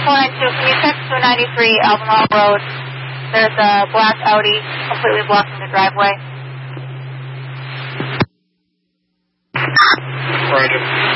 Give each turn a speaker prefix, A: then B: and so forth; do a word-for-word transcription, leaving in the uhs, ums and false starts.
A: four nine two, can you check two ninety-three Albemarle Road? There's a black Audi completely blocking the driveway.
B: Roger.